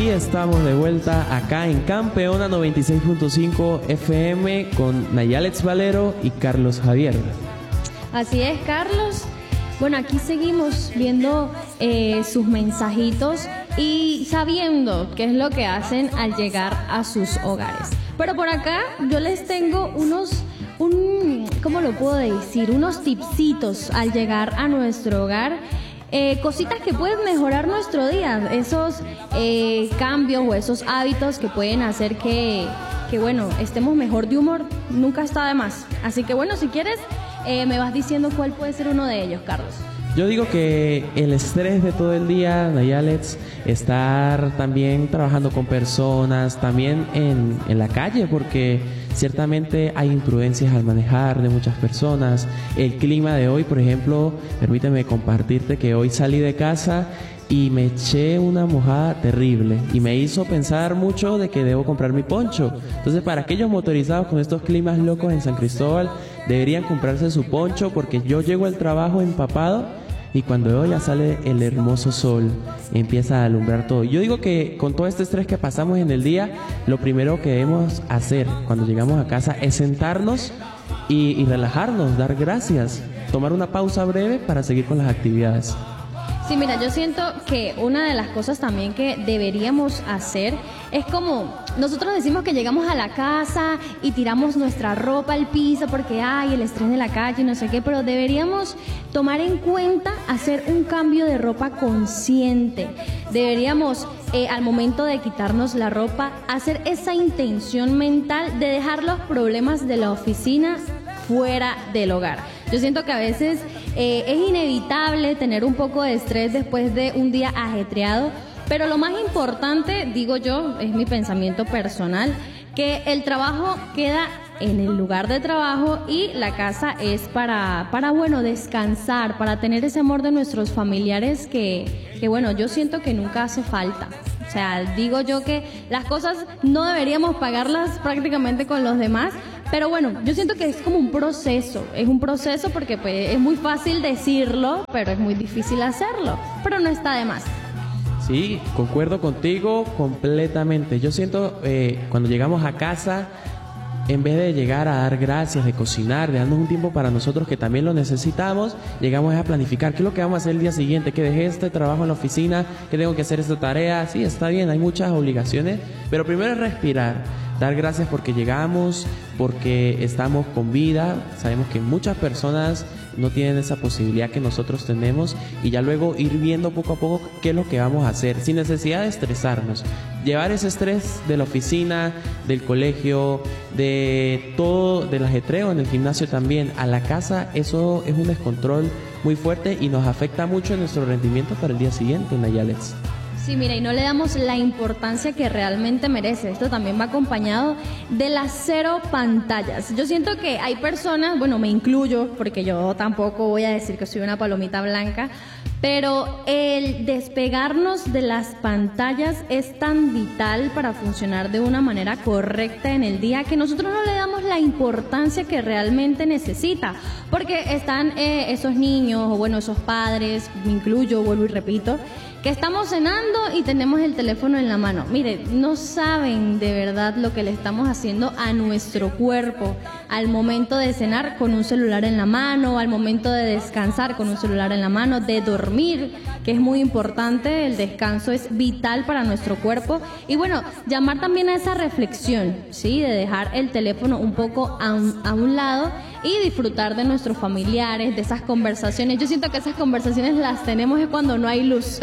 Y estamos de vuelta acá en Campeona 96.5 FM con Nayalex Valero y Carlos Javier. Así es, Carlos. Bueno, aquí seguimos viendo sus mensajitos y sabiendo qué es lo que hacen al llegar a sus hogares. Pero por acá yo les tengo ¿cómo lo puedo decir? Unos tipsitos al llegar a nuestro hogar. Cositas que pueden mejorar nuestro día, esos cambios o esos hábitos que pueden hacer que bueno, estemos mejor de humor, nunca está de más. Así que bueno, si quieres, me vas diciendo cuál puede ser uno de ellos, Carlos. Yo digo que el estrés de todo el día, Nayalex, estar también trabajando con personas, también en la calle, porque ciertamente hay imprudencias al manejar de muchas personas. El clima de hoy, por ejemplo, permíteme compartirte que hoy salí de casa y me eché una mojada terrible y me hizo pensar mucho de que debo comprar mi poncho. Entonces, para aquellos motorizados con estos climas locos en San Cristóbal, deberían comprarse su poncho, porque yo llego al trabajo empapado y cuando veo ya sale el hermoso sol, empieza a alumbrar todo. Yo digo que con todo este estrés que pasamos en el día, lo primero que debemos hacer cuando llegamos a casa es sentarnos y relajarnos, dar gracias, tomar una pausa breve para seguir con las actividades. Sí, mira, yo siento que una de las cosas también que deberíamos hacer es como nosotros decimos que llegamos a la casa y tiramos nuestra ropa al piso porque hay el estrés de la calle y no sé qué, pero deberíamos tomar en cuenta hacer un cambio de ropa consciente. Deberíamos, al momento de quitarnos la ropa, hacer esa intención mental de dejar los problemas de la oficina fuera del hogar. Yo siento que a veces es inevitable tener un poco de estrés después de un día ajetreado, pero lo más importante, digo yo, es mi pensamiento personal, que el trabajo queda en el lugar de trabajo y la casa es para bueno, descansar, para tener ese amor de nuestros familiares que bueno, yo siento que nunca hace falta. O sea, digo yo que las cosas no deberíamos pagarlas prácticamente con los demás, pero bueno, yo siento que es como un proceso porque pues es muy fácil decirlo, pero es muy difícil hacerlo, pero no está de más. Sí, concuerdo contigo completamente. Yo siento cuando llegamos a casa, en vez de llegar a dar gracias, de cocinar, de darnos un tiempo para nosotros que también lo necesitamos, llegamos a planificar qué es lo que vamos a hacer el día siguiente, que dejé este trabajo en la oficina, que tengo que hacer esta tarea. Sí, está bien, hay muchas obligaciones, pero primero es respirar, dar gracias porque llegamos, porque estamos con vida. Sabemos que muchas personas no tienen esa posibilidad que nosotros tenemos, y ya luego ir viendo poco a poco qué es lo que vamos a hacer, sin necesidad de estresarnos. Llevar ese estrés de la oficina, del colegio, de todo, del ajetreo en el gimnasio también, a la casa, eso es un descontrol muy fuerte y nos afecta mucho en nuestro rendimiento para el día siguiente, Nayalex. Sí, mira, y no le damos la importancia que realmente merece. Esto también va acompañado de las 0 pantallas. Yo siento que hay personas, bueno, me incluyo, porque yo tampoco voy a decir que soy una palomita blanca, pero el despegarnos de las pantallas es tan vital para funcionar de una manera correcta en el día que nosotros no le damos la importancia que realmente necesita, porque están esos niños o bueno, esos padres, me incluyo, vuelvo y repito, que estamos cenando y tenemos el teléfono en la mano. Mire, no saben de verdad lo que le estamos haciendo a nuestro cuerpo al momento de cenar con un celular en la mano, al momento de descansar con un celular en la mano, de dormir, que es muy importante. El descanso es vital para nuestro cuerpo. Y bueno, llamar también a esa reflexión, ¿sí? De dejar el teléfono un poco a un lado y disfrutar de nuestros familiares, de esas conversaciones. Yo siento que esas conversaciones las tenemos es cuando no hay luz.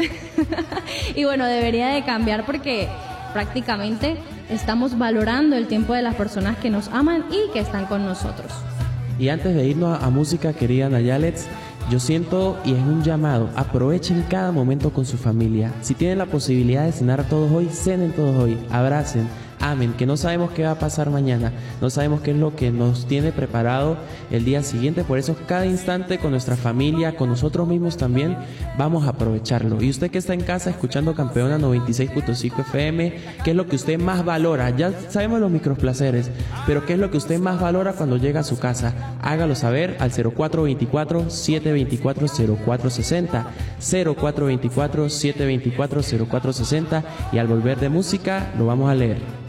Y bueno, debería de cambiar porque prácticamente estamos valorando el tiempo de las personas que nos aman y que están con nosotros. Y antes de irnos a música, querida Nayalex, yo siento, y es un llamado, aprovechen cada momento con su familia. Si tienen la posibilidad de cenar todos hoy, cenen todos hoy, abracen, amen, que no sabemos qué va a pasar mañana, no sabemos qué es lo que nos tiene preparado el día siguiente. Por eso cada instante con nuestra familia, con nosotros mismos también, vamos a aprovecharlo. Y usted que está en casa escuchando Campeona 96.5 FM, ¿qué es lo que usted más valora? Ya sabemos los microplaceres, pero ¿qué es lo que usted más valora cuando llega a su casa? Hágalo saber al 0424-724-0460, 0424-724-0460, y al volver de música lo vamos a leer.